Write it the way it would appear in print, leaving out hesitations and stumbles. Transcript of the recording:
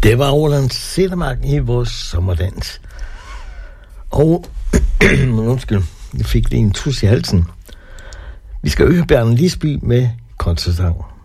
Det var Roland Sættermark i vores sommerdans. Og, undskyld, jeg fik lige en tus i halsen. Vi skal høre Bjarne Lisby med Kontrasang.